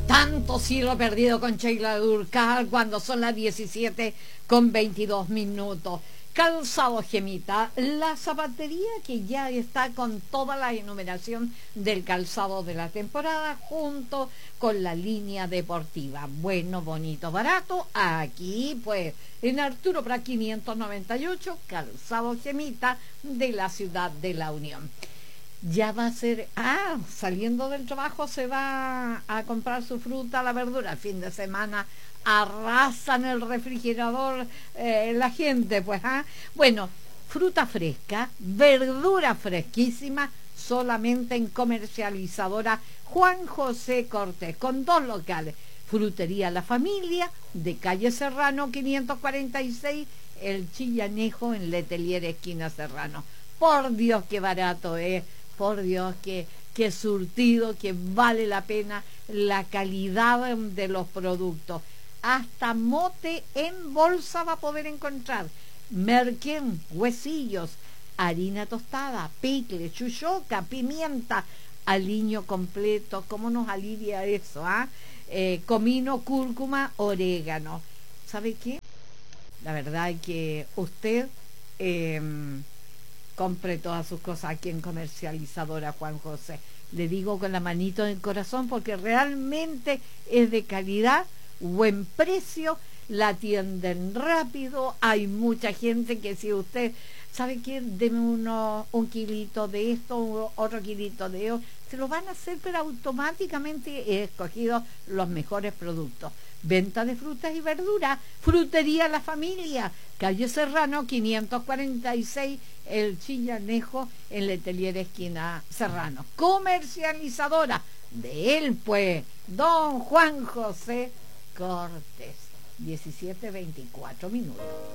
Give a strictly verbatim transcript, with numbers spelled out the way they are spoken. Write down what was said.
Tanto cielo perdido con Sheila Durcal cuando son las diecisiete con veintidós minutos. Calzado Gemita, la zapatería que ya está con toda la enumeración del calzado de la temporada junto con la línea deportiva. Bueno, bonito, barato. Aquí pues en Arturo Prat quinientos noventa y ocho, Calzado Gemita de la ciudad de La Unión. Ya va a ser, ah, saliendo del trabajo se va a comprar su fruta, la verdura, el fin de semana arrasan el refrigerador eh, la gente, pues, ah. Bueno, fruta fresca, verdura fresquísima, solamente en Comercializadora Juan José Cortés, con dos locales. Frutería La Familia, de calle Serrano quinientos cuarenta y seis, El Chillanejo en Letelier, esquina Serrano. Por Dios, qué barato es. Eh. Por Dios, que, que surtido, que vale la pena la calidad de los productos. Hasta mote en bolsa va a poder encontrar. Merquén, huesillos, harina tostada, picle, chuchoca, pimienta, aliño completo. ¿Cómo nos alivia eso? ¿Ah? Eh, comino, cúrcuma, orégano. ¿Sabe qué? La verdad es que usted... Eh, compre todas sus cosas aquí en Comercializadora Juan José. Le digo con la manito en el corazón porque realmente es de calidad, buen precio, la atienden rápido, hay mucha gente que si usted sabe que deme uno, un kilito de esto, otro kilito de eso, se lo van a hacer, pero automáticamente he escogido los mejores productos. Venta de frutas y verduras, Frutería La Familia, calle Serrano quinientos cuarenta y seis, El Chillanejo en Letelier, esquina Serrano. Comercializadora de él, pues, don Juan José Cortés. diecisiete veinticuatro minutos.